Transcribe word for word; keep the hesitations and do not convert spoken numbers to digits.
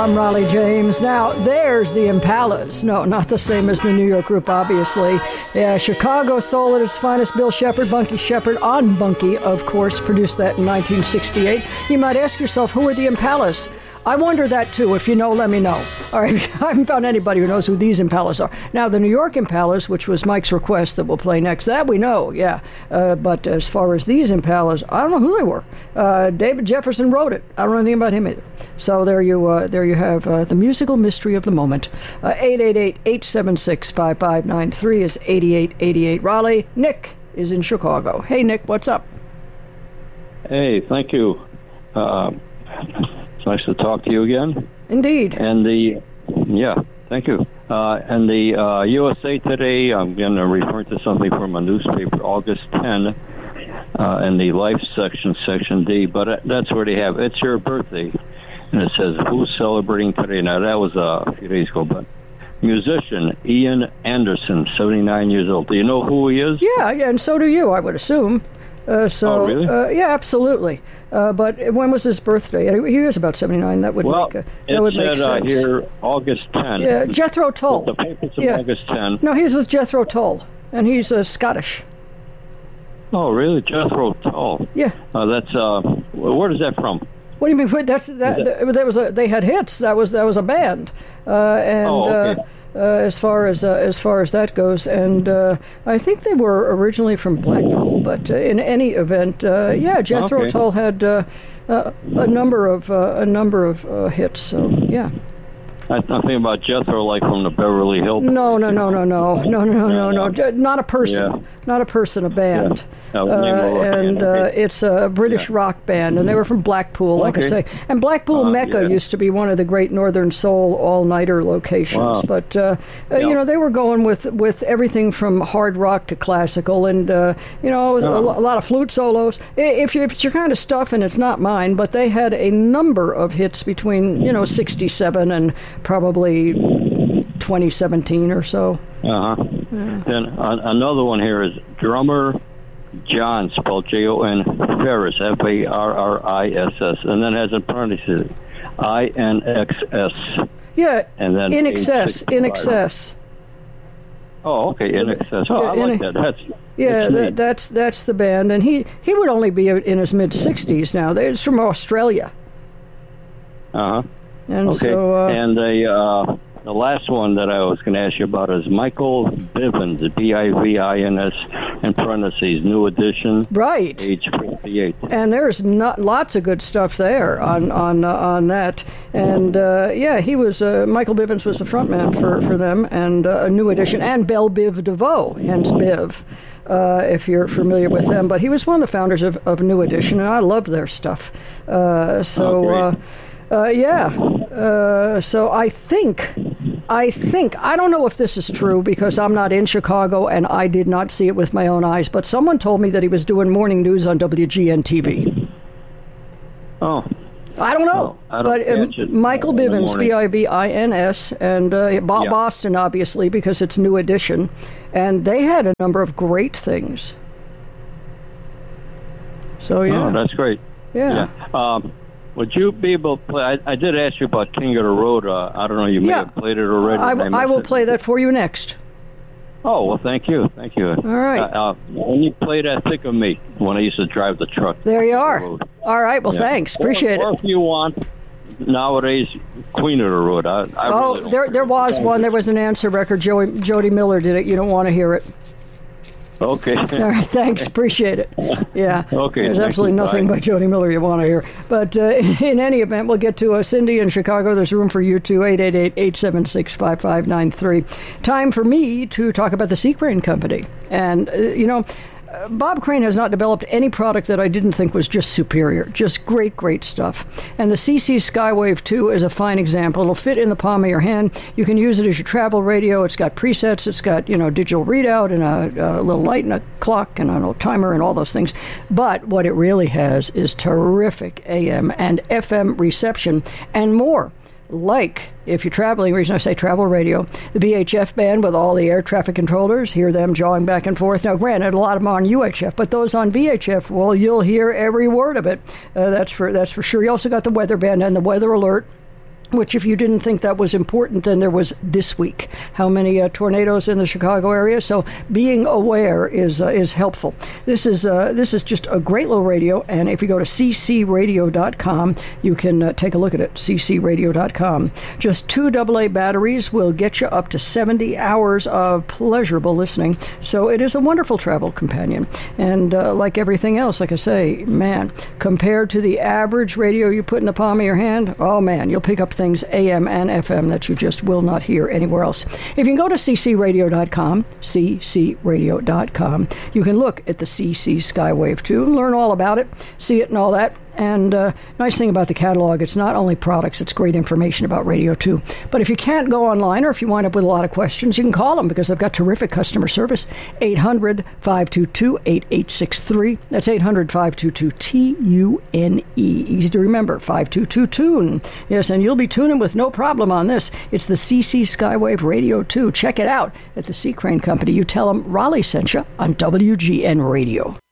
I'm Raleigh James. Now, there's the Impalas. No, not the same as the New York group, obviously. Yeah, Chicago soul at its finest. Bill Shepard, Bunky Shepard, on Bunky, of course, produced that in nineteen sixty-eight. You might ask yourself, who are the Impalas? I wonder that, too. If you know, let me know. All right, I haven't found anybody who knows who these Impalas are. Now, the New York Impalas, which was Mike's request that we'll play next, that we know, yeah. Uh, but as far as these Impalas, I don't know who they were. Uh, David Jefferson wrote it. I don't know anything about him either. So there you uh, there you have uh, the musical mystery of the moment. Uh, eight eight eight, eight seven six, five five nine three is eighty-eight eighty-eight. Raleigh, Nick is in Chicago. Hey, Nick, what's up? Hey, thank you. Uh, it's nice to talk to you again. Indeed. And the, yeah, thank you. Uh, and the uh, U S A Today, I'm going to refer to something from a newspaper, August tenth, uh, in the Life section, Section D, but uh, that's where they have, it's your birthday. And it says, who's celebrating today? Now, that was uh, a few days ago, but musician Ian Anderson, seventy-nine years old. Do you know who he is? Yeah, yeah, and so do you, I would assume. Uh, so, oh, really? uh, yeah, absolutely. Uh, but when was his birthday? He was about seventy-nine. That would well, make a, that would make said, sense. Uh, here, August tenth. Yeah, Jethro Tull. The paper said yeah. August tenth. No, he's with Jethro Tull, and he's uh, Scottish. Oh, really? Jethro Tull. Yeah. Uh, that's uh, where is that from? What do you mean? That's that. that, that was a. They had hits. That was that was a band, uh, and oh, okay. uh, uh, as far as uh, as far as that goes, and uh, I think they were originally from Blackpool. But uh, in any event, uh, yeah, Jethro okay. Tull had uh, uh, a number of uh, a number of uh, hits. So yeah. I'm thinking about Jethro, like from the Beverly Hills. No, no, no, no, no, no, no, no, no, no. Not a person. Yeah. Not a person. A band. Yeah. Uh, and uh, okay. it's a British yeah. rock band, and they were from Blackpool, like okay. I say. And Blackpool uh, Mecca yeah. used to be one of the great Northern Soul all-nighter locations. Wow. But uh, yeah. uh, you know, they were going with with everything from hard rock to classical, and uh, you know, oh. a, a lot of flute solos. If, you, if it's your kind of stuff, and it's not mine, but they had a number of hits between you know sixty-seven and probably twenty seventeen or so. Uh huh. Yeah. Then uh, another one here is drummer John, spelled J O N, Farriss, F A R R I S S, and then has in parentheses I N X S. Yeah, and then in excess, in excess. Oh, okay, in excess. Oh, yeah, I like that. That's yeah, that's, that, that's that's the band, and he he would only be in his mid sixties now. He's from Australia. Uh huh. And okay. so, uh, and the uh, the last one that I was going to ask you about is Michael Bivins, B I V I N S, in parentheses, new edition. Right. Age fifty-eight. And there's not lots of good stuff there on on uh, on that. And uh, yeah, he was uh, Michael Bivins was the frontman for for them, and uh, a new edition, and Belle Biv DeVoe, hence Biv. Uh, if you're familiar with them, but he was one of the founders of, of New Edition, and I loved their stuff. Uh, so, oh, uh, uh, yeah. Uh, so I think, I think, I don't know if this is true because I'm not in Chicago and I did not see it with my own eyes, but someone told me that he was doing morning news on W G N T V. Oh. I don't know, oh, I don't but uh, Michael Bivins, B I V I N S, and uh, Bob yeah. Boston, obviously, because it's New Edition, and they had a number of great things. So, yeah. Oh, that's great. Yeah. yeah. Um, would you be able to play? I, I did ask you about King of the Road. Uh, I don't know, you may yeah. have played it already. I, I, I will it. play that for you next. Oh, well, thank you. Thank you. All right. Uh, uh, when you played that, think of me when I used to drive the truck. There you are. The All right. Well, yeah. thanks. Appreciate or, it. Or if you want, nowadays, Queen of the Road. I, I oh, really there there was one. There was an answer record. Joey, Jody Miller did it. You don't want to hear it. Okay. All right, thanks. Appreciate it. Yeah. Okay. There's absolutely nothing by Jody Miller you want to hear. But uh, in any event, we'll get to uh, Cindy in Chicago. There's room for you too. eight eight eight, eight seven six, five five nine three. Time for me to talk about the Sea Crane Company. And, uh, you know, uh, Bob Crane has not developed any product that I didn't think was just superior. Just great, great stuff. And the C C Skywave two is a fine example. It'll fit in the palm of your hand. You can use it as your travel radio. It's got presets. It's got, you know, digital readout and a, a little light and a clock and a little timer and all those things. But what it really has is terrific A M and F M reception and more. Like, if you're traveling, the reason I say travel radio, the V H F band with all the air traffic controllers, hear them jawing back and forth. Now, granted, a lot of them are on U H F, but those on V H F, well, you'll hear every word of it. Uh, that's for that's for sure. You also got the weather band and the weather alert. which if you didn't think that was important, then there was this week. How many uh, tornadoes in the Chicago area? So being aware is uh, is helpful. This is uh, this is just a great little radio, and if you go to c c radio dot com, you can uh, take a look at it, c c radio dot com. Just two double A batteries will get you up to seventy hours of pleasurable listening, so it is a wonderful travel companion. And uh, like everything else, like I say, man, compared to the average radio you put in the palm of your hand, oh man, you'll pick up things A M and F M that you just will not hear anywhere else. If you can go to c c radio dot com, c c radio dot com, you can look at the C C Skywave two and learn all about it, see it and all that. And uh, nice thing about the catalog, it's not only products, it's great information about radio too. But if you can't go online, or if you wind up with a lot of questions, you can call them because they've got terrific customer service. eight hundred, five two two, eight eight six three. That's eight hundred, five two two, T U N E. Easy to remember, five two two, tune. Yes, and you'll be tuning with no problem on this. It's the C C Skywave Radio two. Check it out at the C. Crane Company. You tell them Raleigh sent you on W G N Radio.